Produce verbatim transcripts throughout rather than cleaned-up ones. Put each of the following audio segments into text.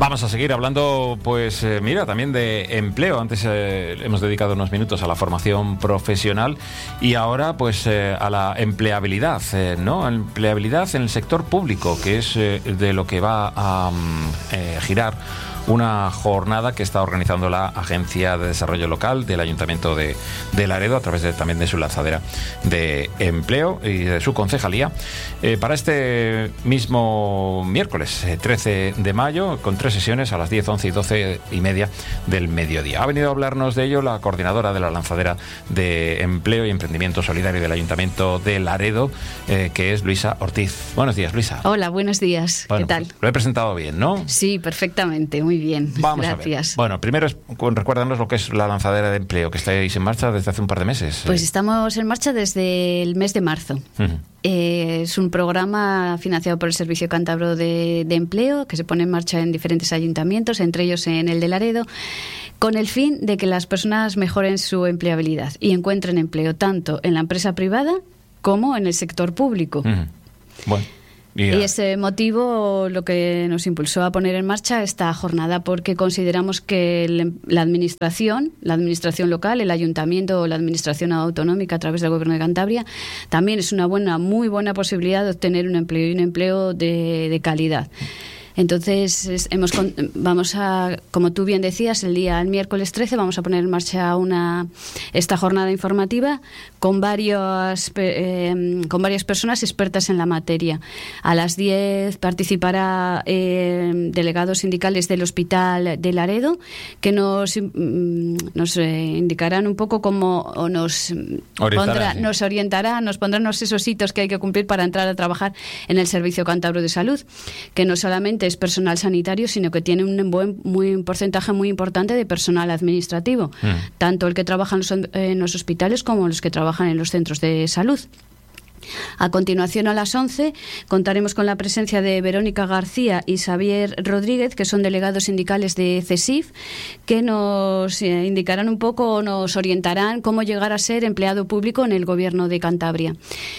Vamos a seguir hablando, pues eh, mira, también de empleo. Antes eh, hemos dedicado unos minutos a la formación profesional y ahora pues eh, a la empleabilidad, eh, ¿no? Empleabilidad en el sector público, que es eh, de lo que va a eh, girar una jornada que está organizando la Agencia de Desarrollo Local del Ayuntamiento de, de Laredo, a través de, también de su lanzadera de empleo y de su concejalía, eh, para este mismo miércoles, eh, trece de mayo, con tres sesiones a las diez, once y doce y media del mediodía. Ha venido a hablarnos de ello la coordinadora de la lanzadera de empleo y emprendimiento solidario del Ayuntamiento de Laredo, eh, que es Luisa Ortiz. Buenos días, Luisa. Hola, buenos días. Bueno, ¿qué tal? Pues, lo he presentado bien, ¿no? Sí, perfectamente. Muy bien, Vamos gracias. A ver. Bueno, primero es, recuérdanos lo que es la lanzadera de empleo, que estáis en marcha desde hace un par de meses. Pues estamos en marcha desde el mes de marzo. Uh-huh. Eh, es un programa financiado por el Servicio Cántabro de, de Empleo, que se pone en marcha en diferentes ayuntamientos, entre ellos en el de Laredo, con el fin de que las personas mejoren su empleabilidad y encuentren empleo tanto en la empresa privada como en el sector público. Uh-huh. Bueno. Yeah. Y ese motivo lo que nos impulsó a poner en marcha esta jornada, porque consideramos que el, la administración, la administración local, el ayuntamiento o la administración autonómica a través del Gobierno de Cantabria, también es una buena, muy buena posibilidad de obtener un empleo y un empleo de, de calidad. Entonces, es, hemos vamos a, como tú bien decías, el día el miércoles trece vamos a poner en marcha una esta jornada informativa con varios eh, con varias personas expertas en la materia. A las diez participará eh, delegados sindicales del Hospital de Laredo, que nos nos eh, indicarán un poco cómo o nos pondrá, nos orientará, nos pondrán esos hitos que hay que cumplir para entrar a trabajar en el Servicio Cántabro de Salud, que no solamente es personal sanitario, sino que tiene un buen muy un porcentaje muy importante de personal administrativo, mm. tanto el que trabaja en los, en los hospitales como los que trabajan en los centros de salud. A continuación, a las once, contaremos con la presencia de Verónica García y Xavier Rodríguez, que son delegados sindicales de CESIF, que nos eh, indicarán un poco o nos orientarán cómo llegar a ser empleado público en el Gobierno de Cantabria.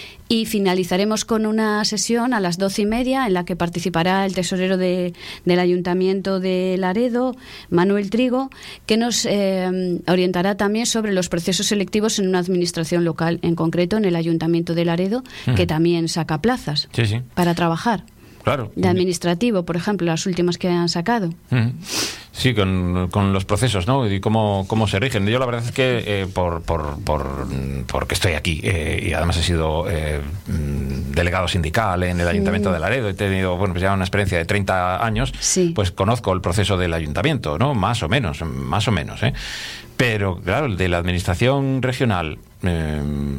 Y finalizaremos con una sesión a las doce y media en la que participará el tesorero de, del Ayuntamiento de Laredo, Manuel Trigo, que nos eh, orientará también sobre los procesos selectivos en una administración local, en concreto en el Ayuntamiento de Laredo, uh-huh. que también saca plazas sí, sí. para trabajar. Claro. De administrativo, por ejemplo, las últimas que han sacado. Uh-huh. Sí, con, con los procesos, ¿no? Y cómo, cómo se rigen. Yo la verdad es que eh, por, por, por porque estoy aquí eh, y además he sido eh, delegado sindical en el Ayuntamiento sí. de Laredo, he tenido, bueno, pues ya una experiencia de treinta años, sí. pues conozco el proceso del Ayuntamiento, ¿no? Más o menos, más o menos, ¿eh? Pero, claro, el de la Administración Regional eh,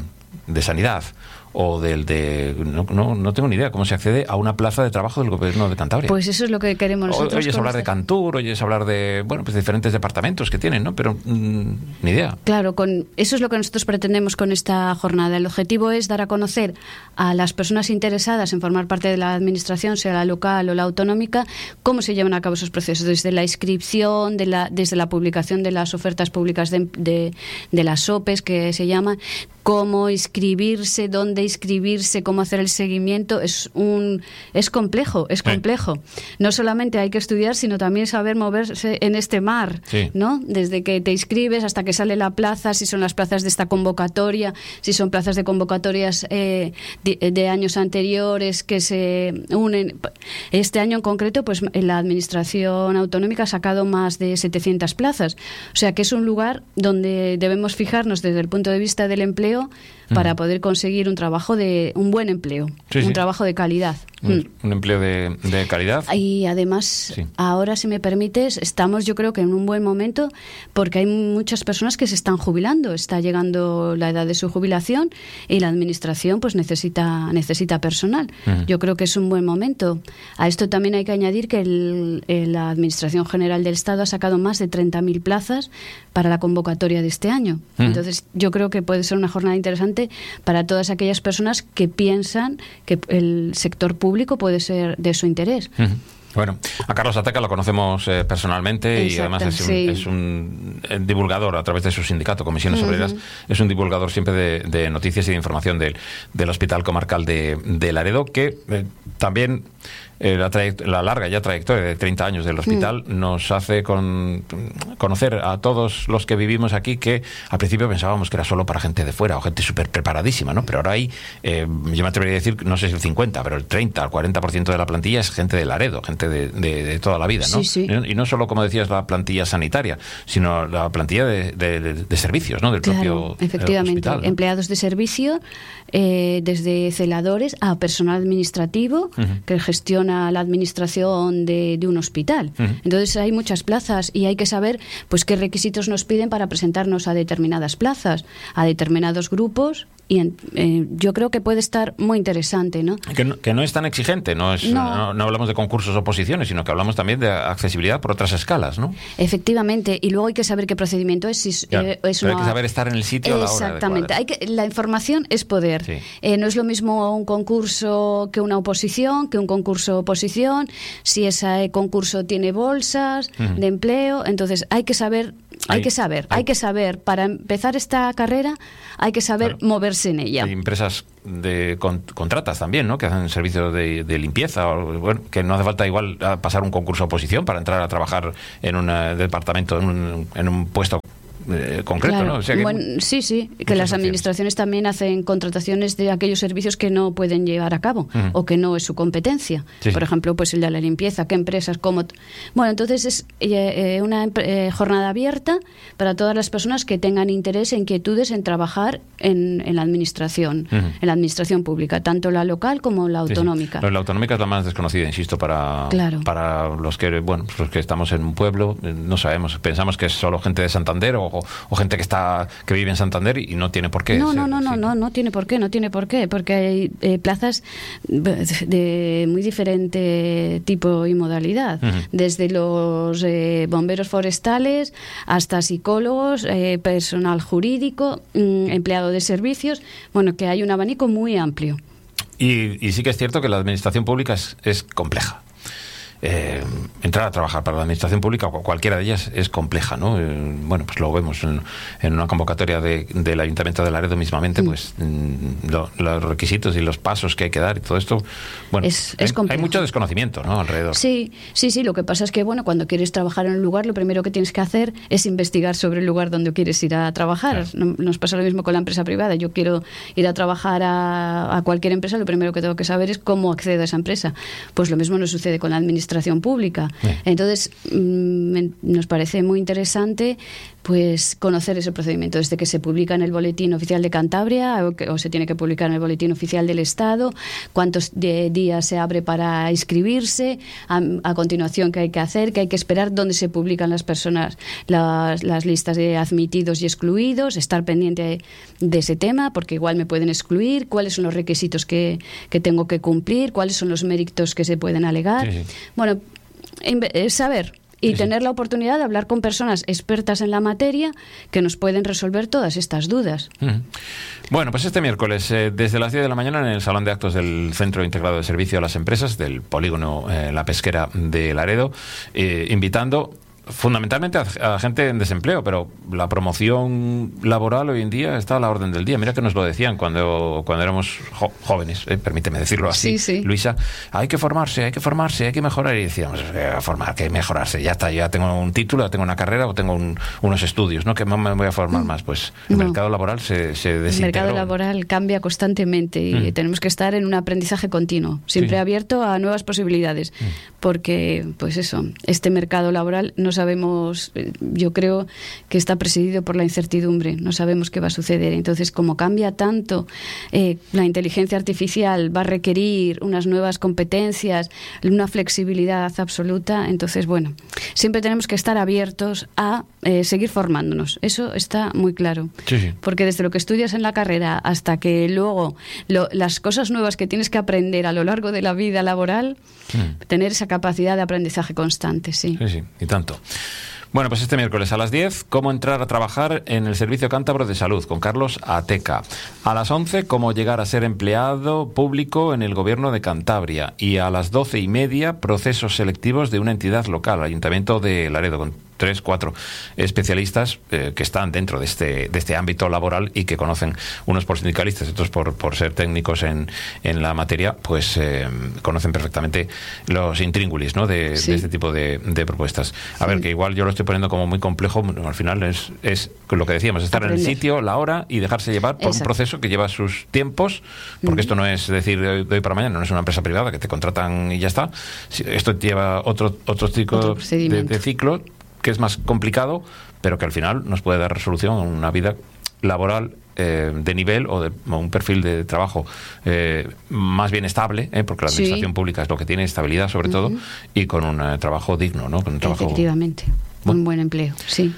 de Sanidad o del de no, no no tengo ni idea cómo se accede a una plaza de trabajo del Gobierno de Cantabria. Pues eso es lo que queremos nosotros. Oyes hablar de Cantur, oyes hablar de bueno pues diferentes departamentos que tienen, ¿no? Pero mmm, ni idea. Claro, con eso es lo que nosotros pretendemos con esta jornada. El objetivo es dar a conocer a las personas interesadas en formar parte de la administración, sea la local o la autonómica, cómo se llevan a cabo esos procesos, desde la inscripción, de la, desde la publicación de las ofertas públicas de, de, de las O P Es que se llaman, cómo inscribirse, dónde inscribirse, cómo hacer el seguimiento. Es un es complejo, es complejo. No solamente hay que estudiar, sino también saber moverse en este mar, sí. ¿no? Desde que te inscribes hasta que sale la plaza, si son las plazas de esta convocatoria, si son plazas de convocatorias eh, de, de años anteriores que se unen. Este año en concreto, pues la Administración Autonómica ha sacado más de setecientas plazas. O sea que es un lugar donde debemos fijarnos desde el punto de vista del empleo para poder conseguir un trabajo de un buen empleo, sí, un sí. trabajo de calidad. Un, mm. un empleo de, de calidad. Y además, sí. ahora, si me permites, estamos yo creo que en un buen momento porque hay muchas personas que se están jubilando, está llegando la edad de su jubilación y la administración pues necesita necesita personal. Uh-huh. Yo creo que es un buen momento. A esto también hay que añadir que el, el, la Administración General del Estado ha sacado más de treinta mil plazas para la convocatoria de este año. Uh-huh. Entonces, yo creo que puede ser una jornada interesante para todas aquellas personas que piensan que el sector público puede ser de su interés. Uh-huh. Bueno, a Carlos Ateca lo conocemos eh, personalmente. Exacto, y además es un, sí. es un divulgador a través de su sindicato, Comisiones uh-huh. Obreras, es un divulgador siempre de, de noticias y de información del, del Hospital Comarcal de, de Laredo, que eh, también eh, la, la larga ya trayectoria de treinta años del hospital uh-huh. nos hace con, conocer a todos los que vivimos aquí que al principio pensábamos que era solo para gente de fuera o gente súper preparadísima, ¿no? Pero ahora hay, eh, yo me atrevería a decir, no sé si el cincuenta, pero el treinta, el cuarenta por ciento de la plantilla es gente de Laredo, gente de, de, de toda la vida, ¿no? Sí, sí. Y no solo, como decías, la plantilla sanitaria, sino la plantilla de, de, de, de servicios, ¿no? Del claro, propio efectivamente, hospital, ¿no? Empleados de servicio, eh, desde celadores a personal administrativo uh-huh. que gestiona la administración de, de un hospital. Uh-huh. Entonces hay muchas plazas y hay que saber pues qué requisitos nos piden para presentarnos a determinadas plazas, a determinados grupos. Y en, eh, yo creo que puede estar muy interesante, ¿no? Que no, que no es tan exigente, no, es, no. No, no hablamos de concursos o posiciones, sino que hablamos también de accesibilidad por otras escalas, ¿no? Efectivamente, y luego hay que saber qué procedimiento es. Si claro, eh, es una... una... hay que saber estar en el sitio a la hora adecuada. Exactamente, hay que, la información es poder. Sí. Eh, no es lo mismo un concurso que una oposición, que un concurso oposición, si ese concurso tiene bolsas uh-huh. de empleo, entonces hay que saber... Hay, hay que saber, hay, hay que saber, para empezar esta carrera, hay que saber claro. moverse en ella. Hay empresas de con, contratas también, ¿no? Que hacen servicios de, de limpieza, o, bueno, que no hace falta igual pasar un concurso de oposición para entrar a trabajar en un departamento, en un, en un puesto Eh, concreto, claro. ¿no? O sea que bueno, sí, sí, que las administraciones también hacen contrataciones de aquellos servicios que no pueden llevar a cabo uh-huh. o que no es su competencia. Sí, Por sí. ejemplo, pues el de la limpieza, qué empresas, cómo... Bueno, entonces es eh, una eh, jornada abierta para todas las personas que tengan interés e inquietudes en trabajar en, en la administración, uh-huh. en la administración pública, tanto la local como la autonómica. Sí, sí. La autonómica es la más desconocida, insisto, para, claro. para los que, bueno, los que estamos en un pueblo, no sabemos, pensamos que es solo gente de Santander o O, o gente que está que vive en Santander y no tiene por qué. No, ser, no, no, sí. no, no, no tiene por qué, no tiene por qué, porque hay eh, plazas de muy diferente tipo y modalidad, uh-huh. desde los eh, bomberos forestales hasta psicólogos, eh, personal jurídico, mm, empleado de servicios, bueno, que hay un abanico muy amplio. Y, y sí que es cierto que la administración pública es, es compleja. Eh, entrar a trabajar para la administración pública o cualquiera de ellas es compleja, ¿no? Eh, bueno, pues lo vemos en, en una convocatoria de, del Ayuntamiento de Laredo mismamente, mm. pues lo, los requisitos y los pasos que hay que dar y todo esto, bueno, es, es hay, hay mucho desconocimiento, ¿no? Alrededor. Sí, sí, sí, lo que pasa es que, bueno, cuando quieres trabajar en un lugar, lo primero que tienes que hacer es investigar sobre el lugar donde quieres ir a trabajar. Claro. Nos pasa lo mismo con la empresa privada. Yo quiero ir a trabajar a, a cualquier empresa, lo primero que tengo que saber es cómo accedo a esa empresa. Pues lo mismo nos sucede con la administración pública. Bien. Entonces, mmm, nos parece muy interesante pues conocer ese procedimiento desde que se publica en el Boletín Oficial de Cantabria o, que, o se tiene que publicar en el Boletín Oficial del Estado, cuántos de, días se abre para inscribirse, a, a continuación qué hay que hacer, qué hay que esperar, dónde se publican las personas, las, las listas de admitidos y excluidos, estar pendiente de ese tema porque igual me pueden excluir, cuáles son los requisitos que, que tengo que cumplir, cuáles son los méritos que se pueden alegar. Sí, sí. Bueno, saber y sí, tener sí. la oportunidad de hablar con personas expertas en la materia que nos pueden resolver todas estas dudas. Uh-huh. Bueno, pues este miércoles, eh, desde las diez de la mañana, en el Salón de Actos del Centro Integrado de Servicio a las Empresas, del Polígono eh, La Pesquera de Laredo, eh, invitando fundamentalmente a, a gente en desempleo, pero la promoción laboral hoy en día está a la orden del día. Mira que nos lo decían cuando, cuando éramos jo- jóvenes, eh, permíteme decirlo así, sí, sí. Luisa, hay que formarse, hay que formarse, hay que mejorar, y decíamos, eh, formar, que mejorarse, ya está, ya tengo un título, ya tengo una carrera o tengo un, unos estudios, ¿no? Que no me voy a formar mm. más. Pues el no. mercado laboral se, se desintegró. El mercado laboral cambia constantemente y mm. tenemos que estar en un aprendizaje continuo, siempre sí. abierto a nuevas posibilidades, mm. porque, pues eso, este mercado laboral no sabemos, yo creo que está presidido por la incertidumbre, no sabemos qué va a suceder. Entonces, como cambia tanto, eh, la inteligencia artificial va a requerir unas nuevas competencias, una flexibilidad absoluta. Entonces, bueno, siempre tenemos que estar abiertos a eh, seguir formándonos, eso está muy claro, sí, sí. porque desde lo que estudias en la carrera hasta que luego lo, las cosas nuevas que tienes que aprender a lo largo de la vida laboral, mm. tener esa capacidad de aprendizaje constante, sí. Sí, sí, y tanto. Bueno, pues este miércoles a las diez, cómo entrar a trabajar en el Servicio Cántabro de Salud, con Carlos Ateca. A las once, cómo llegar a ser empleado público en el Gobierno de Cantabria. Y a las doce y media, procesos selectivos de una entidad local, Ayuntamiento de Laredo, con tres, cuatro especialistas eh, que están dentro de este de este ámbito laboral y que conocen, unos por sindicalistas, otros por, por ser técnicos en, en la materia, pues eh, conocen perfectamente los intríngulis, ¿no? de, sí. de este tipo de, de propuestas. A sí. ver, que igual yo lo estoy poniendo como muy complejo, al final es, es lo que decíamos, estar Aprender. en el sitio, la hora y dejarse llevar por Exacto. un proceso que lleva sus tiempos, porque uh-huh. esto no es decir de hoy para mañana, no es una empresa privada que te contratan y ya está. Esto lleva otro, otro, tipo otro de, de ciclo, que es más complicado, pero que al final nos puede dar resolución a una vida laboral eh, de nivel o de o un perfil de trabajo eh, más bien estable, eh, porque la administración sí. pública es lo que tiene, estabilidad sobre uh-huh. todo, y con un uh, trabajo digno, ¿no? Con un trabajo, efectivamente, bueno, un buen empleo, sí.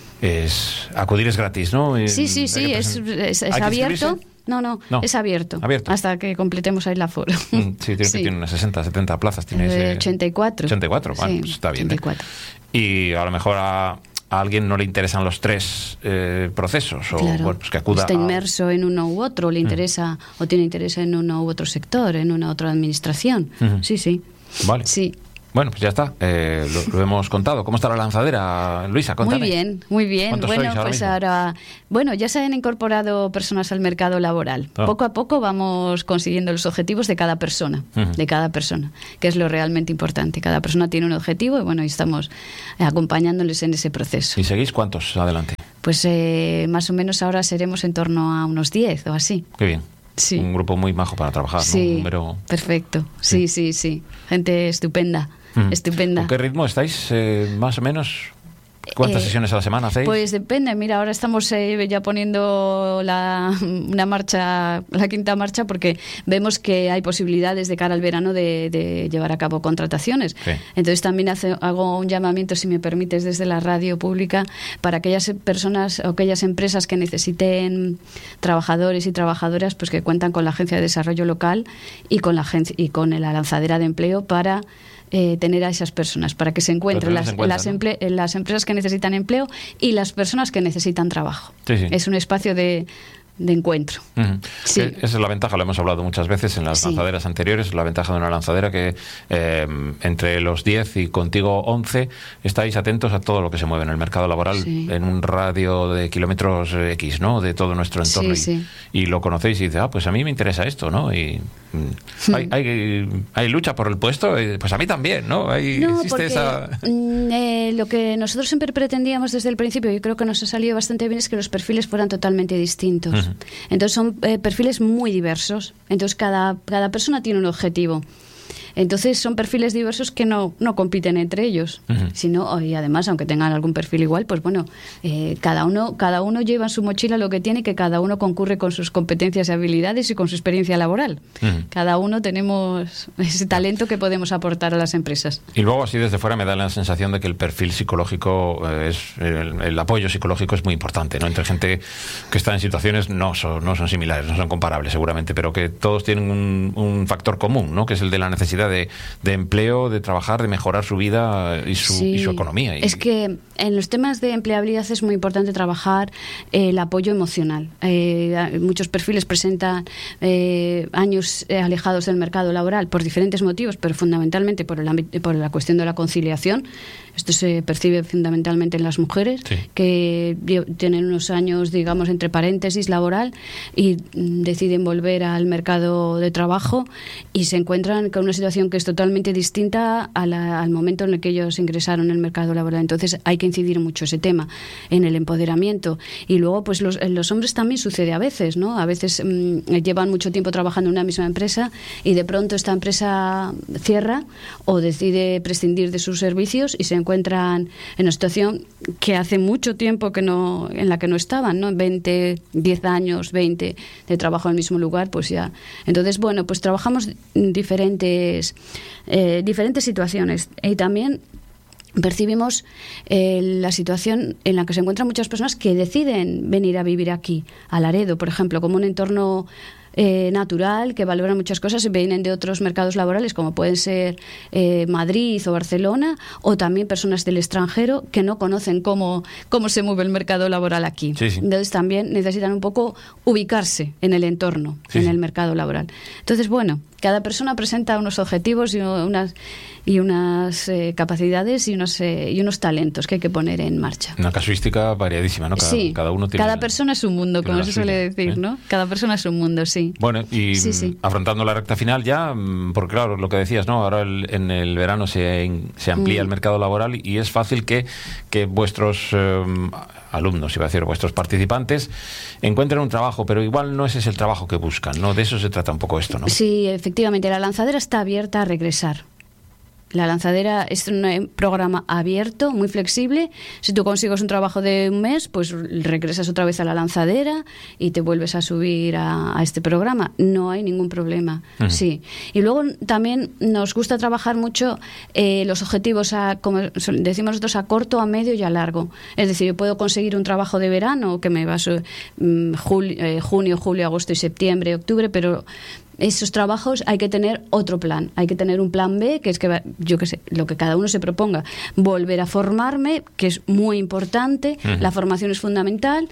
Es, acudir es gratis, ¿no? Sí, sí, sí, es, es, es abierto. No, no, no, es abierto, abierto, hasta que completemos ahí el aforo. Mm, sí, tiene, sí. tiene unas sesenta, setenta plazas. Tiene ese... ochenta y cuatro. ochenta y cuatro, bueno, sí, pues está bien. ochenta y cuatro. ¿eh? Y a lo mejor a, a alguien no le interesan los tres eh, procesos, o claro. bueno, pues que acuda está inmerso a... en uno u otro, le interesa mm. o tiene interés en uno u otro sector, en una u otra administración. Mm-hmm. Sí, sí. Vale. Sí. Bueno, pues ya está, eh, lo, lo hemos contado. ¿Cómo está la lanzadera, Luisa? Cuéntame. Muy bien, muy bien. Bueno, ahora pues mismo? ahora, bueno, ya se han incorporado personas al mercado laboral. Oh. Poco a poco vamos consiguiendo los objetivos de cada persona, uh-huh. de cada persona, que es lo realmente importante. Cada persona tiene un objetivo y bueno, y estamos acompañándoles en ese proceso. ¿Y seguís cuántos adelante? Pues eh, más o menos ahora seremos en torno a unos diez o así. Qué bien. Sí. Un grupo muy majo para trabajar, sí, ¿no? Un número... perfecto. Sí, sí, sí, sí. Gente estupenda. Mm. Estupenda. ¿Con qué ritmo estáis, eh, más o menos? ¿Cuántas eh, sesiones a la semana hacéis? Pues depende, mira, ahora estamos eh, ya poniendo la, una marcha, la quinta marcha, porque vemos que hay posibilidades de cara al verano de, de llevar a cabo contrataciones. Sí. Entonces también hace, hago un llamamiento, si me permites, desde la radio pública, para aquellas personas o aquellas empresas que necesiten trabajadores y trabajadoras, pues que cuentan con la Agencia de Desarrollo Local y con la agencia, y con la lanzadera de empleo para Eh, tener a esas personas, para que se encuentren las, cuenta, las, ¿no? emple- las empresas que necesitan empleo y las personas que necesitan trabajo. Sí, sí. Es un espacio de, de encuentro. Uh-huh. Sí. Esa es la ventaja, lo hemos hablado muchas veces en las sí. lanzaderas anteriores, la ventaja de una lanzadera que eh, entre los diez y contigo once estáis atentos a todo lo que se mueve en el mercado laboral sí. en un radio de kilómetros X, ¿no? De todo nuestro entorno. Sí, y, sí. y lo conocéis y dices, ah, pues a mí me interesa esto, ¿no? Y mm, hay, hay, hay lucha por el puesto, pues a mí también, ¿no? Hay, no, existe porque, esa... eh, lo que nosotros siempre pretendíamos desde el principio, y creo que nos ha salido bastante bien, es que los perfiles fueran totalmente distintos. Uh-huh. Entonces son eh, perfiles muy diversos. Entonces cada, cada persona tiene un objetivo. Entonces son perfiles diversos que no, no compiten entre ellos, uh-huh. sino, y además, aunque tengan algún perfil igual, pues bueno, eh, cada uno cada uno lleva en su mochila lo que tiene, que cada uno concurre con sus competencias y habilidades y con su experiencia laboral. Uh-huh. Cada uno tenemos ese talento que podemos aportar a las empresas. Y luego, así desde fuera, me da la sensación de que el perfil psicológico, eh, es el, el apoyo psicológico es muy importante, ¿no? Entre gente que está en situaciones no son, no son similares, no son comparables seguramente, pero que todos tienen un, un factor común, ¿no? Que es el de la necesidad De, de empleo, de trabajar, de mejorar su vida y su, sí, y su economía. Es que en los temas de empleabilidad es muy importante trabajar eh, el apoyo emocional. Eh, muchos perfiles presentan eh, años eh, alejados del mercado laboral por diferentes motivos, pero fundamentalmente por, el ámbito, por la cuestión de la conciliación. Esto se percibe fundamentalmente en las mujeres, sí. que tienen unos años, digamos, entre paréntesis laboral y deciden volver al mercado de trabajo y se encuentran con una situación que es totalmente distinta a la, al momento en el que ellos ingresaron en el mercado laboral. Entonces hay que incidir mucho ese tema, en el empoderamiento. Y luego, pues los, los hombres también sucede a veces, ¿no? A veces mmm, llevan mucho tiempo trabajando en una misma empresa y de pronto esta empresa cierra o decide prescindir de sus servicios y se encuentran en una situación que hace mucho tiempo que no, en la que no estaban, ¿no? veinte, diez años, veinte de trabajo en el mismo lugar, pues ya. Entonces, bueno, pues trabajamos diferentes, eh, diferentes situaciones y también percibimos eh, la situación en la que se encuentran muchas personas que deciden venir a vivir aquí, a Laredo, por ejemplo, como un entorno eh, natural, que valoran muchas cosas y vienen de otros mercados laborales, como pueden ser eh, Madrid o Barcelona, o también personas del extranjero que no conocen cómo, cómo se mueve el mercado laboral aquí. Sí, sí. Entonces también necesitan un poco ubicarse en el entorno, sí, en sí. el mercado laboral. Entonces, bueno, cada persona presenta unos objetivos y unas, y unas eh, capacidades y unos, eh, y unos talentos que hay que poner en marcha. Una casuística variadísima, ¿no? Cada, sí, cada uno tiene... cada persona es un mundo, como se suele decir, ¿eh? ¿no? Cada persona es un mundo, sí. Bueno, y sí, sí. afrontando la recta final ya, porque claro, lo que decías, ¿no? Ahora el, en el verano se, se amplía mm. el mercado laboral y es fácil que, que vuestros eh, alumnos, iba a decir, vuestros participantes encuentren un trabajo, pero igual no ese es el trabajo que buscan, ¿no? De eso se trata un poco esto, ¿no? Sí, efectivamente, la lanzadera está abierta a regresar. La lanzadera es un programa abierto, muy flexible. Si tú consigues un trabajo de un mes, pues regresas otra vez a la lanzadera y te vuelves a subir a, a este programa. No hay ningún problema. Uh-huh. Sí. Y luego también nos gusta trabajar mucho eh, los objetivos, a, como decimos nosotros, a corto, a medio y a largo. Es decir, yo puedo conseguir un trabajo de verano que me va a um, julio, eh, junio, julio, agosto y septiembre, octubre, pero esos trabajos hay que tener otro plan, hay que tener un plan B, que es que, yo qué sé, lo que cada uno se proponga, volver a formarme, que es muy importante, uh-huh. la formación es fundamental,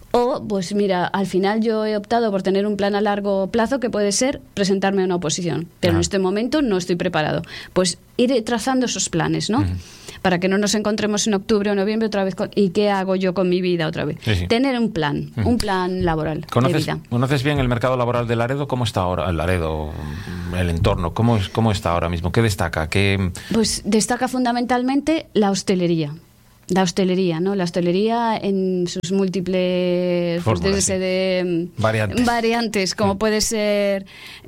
o pues mira, al final yo he optado por tener un plan a largo plazo que puede ser presentarme a una oposición, pero uh-huh. en este momento no estoy preparado. Pues ir trazando esos planes, ¿no? Uh-huh. Para que no nos encontremos en octubre o noviembre otra vez con, ¿y qué hago yo con mi vida otra vez? Sí, sí. Tener un plan, uh-huh. un plan laboral ¿Conoces, de vida. ¿Conoces bien el mercado laboral de Laredo? ¿Cómo está ahora el Laredo, el entorno? ¿Cómo, cómo está ahora mismo? ¿Qué destaca? ¿Qué... Pues destaca fundamentalmente la hostelería. La hostelería, ¿no? La hostelería en sus múltiples Fórmulas, pues desde sí. de, variantes. variantes, como sí. puede ser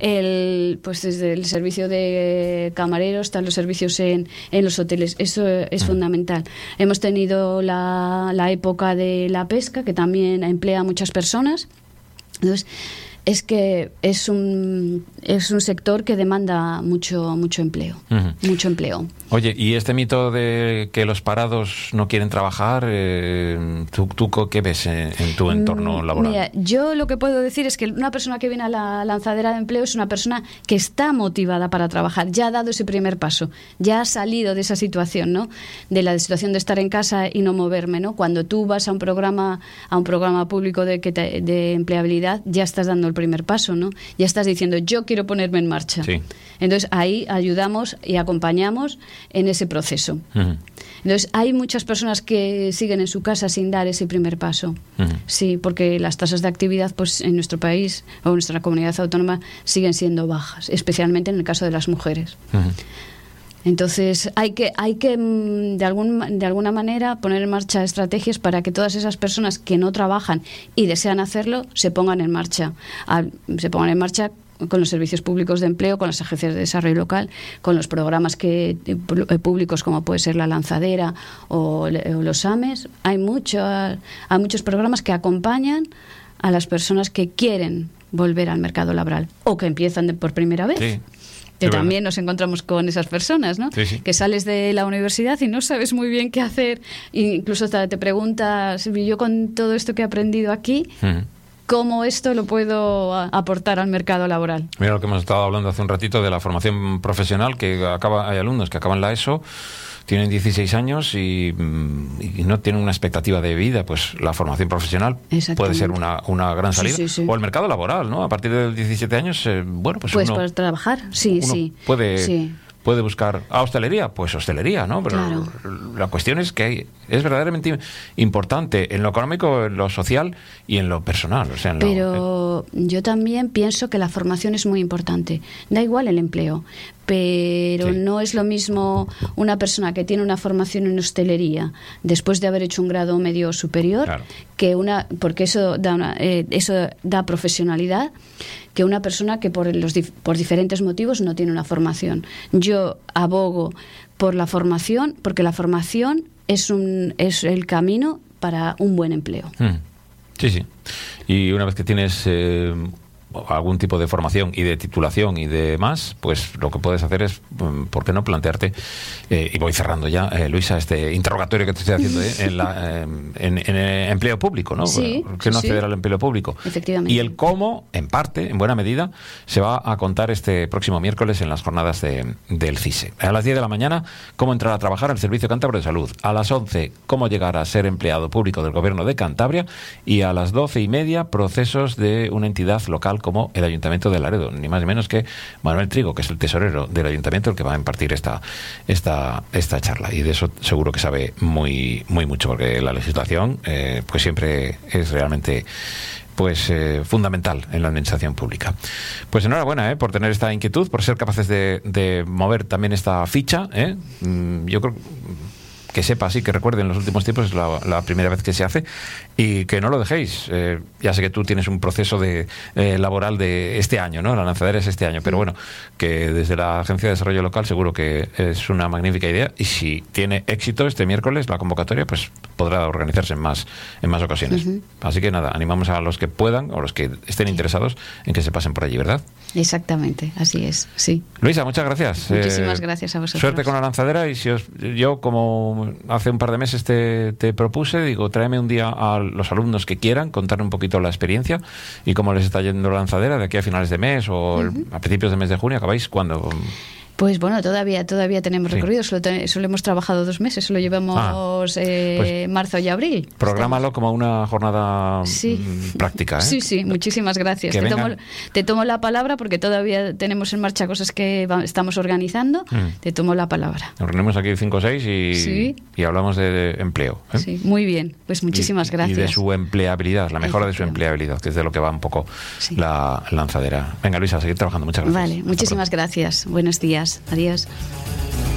el pues desde el servicio de camareros hasta los servicios en, en los hoteles. Eso es mm. fundamental. Hemos tenido la, la época de la pesca, que también emplea a muchas personas. Entonces, es que es un es un sector que demanda mucho mucho empleo, uh-huh. mucho empleo. Oye, y este mito de que los parados no quieren trabajar, eh, ¿tú, tú qué ves en, en tu entorno laboral? Mira, yo lo que puedo decir es que una persona que viene a la lanzadera de empleo es una persona que está motivada para trabajar, ya ha dado ese primer paso, ya ha salido de esa situación, ¿no? De la situación de estar en casa y no moverme, ¿no? Cuando tú vas a un programa a un programa público de que te, de empleabilidad, ya estás dando el primer paso, ¿no? Ya estás diciendo, yo quiero ponerme en marcha. Sí. Entonces ahí ayudamos y acompañamos en ese proceso. Uh-huh. Entonces hay muchas personas que siguen en su casa sin dar ese primer paso. Uh-huh. Sí, porque las tasas de actividad, pues en nuestro país o en nuestra comunidad autónoma siguen siendo bajas, especialmente en el caso de las mujeres. Uh-huh. Entonces hay que hay que de algún de alguna manera poner en marcha estrategias para que todas esas personas que no trabajan y desean hacerlo se pongan en marcha, a, se pongan en marcha con los servicios públicos de empleo, con las agencias de desarrollo local, con los programas que públicos como puede ser la Lanzadera o, o los A M E S. Hay mucho, hay muchos programas que acompañan a las personas que quieren volver al mercado laboral o que empiezan de, por primera vez. Sí. Que sí, también nos encontramos con esas personas, ¿no? Sí, sí. Que sales de la universidad y no sabes muy bien qué hacer, e incluso hasta te preguntas, yo con todo esto que he aprendido aquí, uh-huh. ¿cómo esto lo puedo aportar al mercado laboral? Mira lo que hemos estado hablando hace un ratito de la formación profesional, que acaba, hay alumnos que acaban la ESO, tienen dieciséis años y, y no tienen una expectativa de vida, pues la formación profesional puede ser una, una gran salida. Sí, sí, sí. O el mercado laboral, ¿no? A partir de los diecisiete años, eh, bueno, pues Puedes uno... poder trabajar, sí, uno sí. puede... Sí. puede buscar a hostelería, pues hostelería, ¿no? Pero claro. la cuestión es que hay, es verdaderamente importante en lo económico, en lo social y en lo personal. O sea, en pero lo, eh. yo también pienso que la formación es muy importante. Da igual el empleo, pero sí. no es lo mismo una persona que tiene una formación en hostelería después de haber hecho un grado medio superior, claro. que una, porque eso da una, eh, eso da profesionalidad, que una persona que por los por diferentes motivos no tiene una formación. Yo abogo por la formación, porque la formación es un es el camino para un buen empleo. Mm. Sí, sí. Y una vez que tienes eh, algún tipo de formación y de titulación y demás, pues lo que puedes hacer es, ¿por qué no plantearte? Eh, y voy cerrando ya, eh, Luisa, este interrogatorio que te estoy haciendo eh, en, la, eh, en, en el empleo público, ¿no? Sí, ¿Por qué no sí, acceder sí. al empleo público? Efectivamente. Y el cómo, en parte, en buena medida, se va a contar este próximo miércoles en las jornadas de, del CISE. A las diez de la mañana, cómo entrar a trabajar al Servicio Cántabro de Salud. A las once, cómo llegar a ser empleado público del Gobierno de Cantabria. Y a las doce y media, procesos de una entidad local como el Ayuntamiento de Laredo. Ni más ni menos que Manuel Trigo, que es el tesorero del Ayuntamiento, el que va a impartir esta, esta, esta charla. Y de eso seguro que sabe muy, muy mucho, porque la legislación eh, pues siempre es realmente pues eh, fundamental en la administración pública. Pues enhorabuena eh, por tener esta inquietud, por ser capaces de, de mover también esta ficha. Eh. Mm, yo creo que sepa, sí, que recuerde, en los últimos tiempos es la, la primera vez que se hace, y que no lo dejéis. Eh, ya sé que tú tienes un proceso de eh, laboral de este año, ¿no? La lanzadera es este año, pero bueno, que desde la Agencia de Desarrollo Local seguro que es una magnífica idea, y si tiene éxito este miércoles la convocatoria, pues podrá organizarse en más, en más ocasiones. Uh-huh. Así que nada, animamos a los que puedan o los que estén interesados en que se pasen por allí, ¿verdad? Exactamente, así es, sí. Luisa, muchas gracias. Muchísimas eh, gracias a vosotros. Suerte con la lanzadera, y si os, yo como hace un par de meses te, te propuse, digo, tráeme un día a los alumnos que quieran, contarme un poquito la experiencia y cómo les está yendo la lanzadera de aquí a finales de mes o uh-huh. el, a principios de mes de junio. ¿Acabáis cuándo? Pues bueno, todavía todavía tenemos sí. recorrido, solo, te, solo hemos trabajado dos meses, solo llevamos ah, eh, pues marzo y abril. Prográmalo como una jornada sí. práctica. ¿eh? Sí, sí, muchísimas gracias. Te tomo, te tomo la palabra porque todavía tenemos en marcha cosas que va, estamos organizando. Mm. Te tomo la palabra. Nos reunimos aquí cinco o seis y, sí. y hablamos de, de empleo. ¿eh? Sí, muy bien, pues muchísimas y, gracias. Y de su empleabilidad, la mejora de su empleabilidad, que es de lo que va un poco sí. la lanzadera. Venga, Luisa, a seguir trabajando. Muchas gracias. Vale, muchísimas gracias. Buenos días. Adiós.